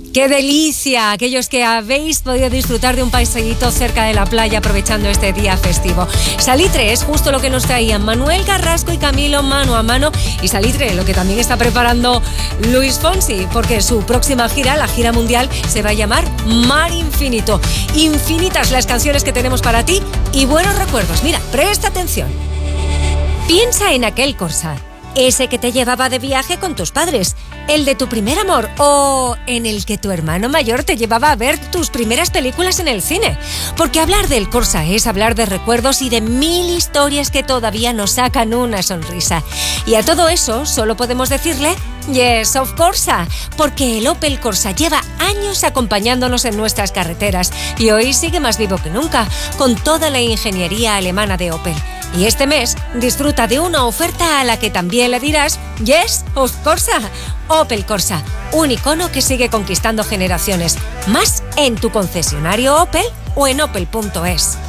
¡Qué delicia! Aquellos que habéis podido disfrutar de un paisajíto cerca de la playa aprovechando este día festivo. Salitre es justo lo que nos traían Manuel Carrasco y Camilo mano a mano. Y Salitre, lo que también está preparando Luis Fonsi, porque su próxima gira, la gira mundial, se va a llamar Mar Infinito. Infinitas las canciones que tenemos para ti y buenos recuerdos. Mira, presta atención. Piensa en aquel Corsa. Ese que te llevaba de viaje con tus padres, el de tu primer amor o en el que tu hermano mayor te llevaba a ver tus primeras películas en el cine. Porque hablar del Corsa es hablar de recuerdos y de 1000 historias que todavía nos sacan una sonrisa. Y a todo eso solo podemos decirle Yes, of Corsa, porque el Opel Corsa lleva años acompañándonos en nuestras carreteras y hoy sigue más vivo que nunca, con toda la ingeniería alemana de Opel. Y este mes disfruta de una oferta a la que también le dirás Yes, of Corsa. Opel Corsa, un icono que sigue conquistando generaciones. Más en tu concesionario Opel o en opel.es.